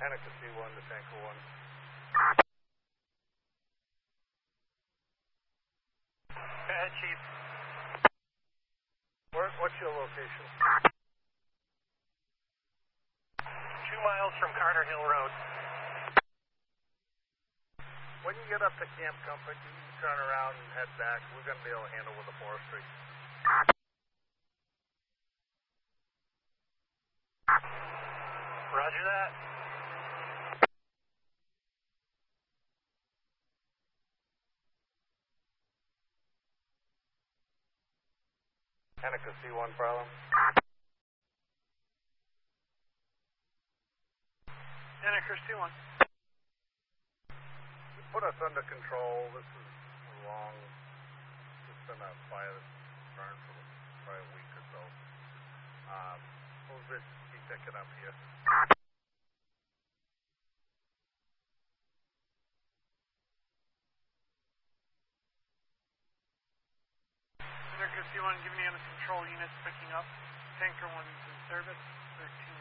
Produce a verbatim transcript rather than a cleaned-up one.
Hanukkah C one to Tanker one. Go ahead, Chief. Where, what's your location? Two miles from Carter Hill Road. When you get up to Camp Comfort, you can turn around and head back. We're going to be able to handle with the forestry. Roger that. Hanukkah C one problem. Hanukkah C one. You put us under control. This is a long, it's been a fire that's burned for probably a week or so. Um, we'll just keep picking up here. Hanukkah C one, giving you under control units picking up. Tanker one is in service. thirteen.